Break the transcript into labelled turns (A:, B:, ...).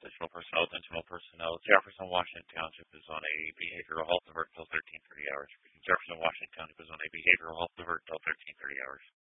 A: additional personnel, additional personnel. Jefferson Washington Township is on a behavioral health alert until 13:30 hours. Jefferson Washington Township is on a behavioral health alert until 13:30 hours.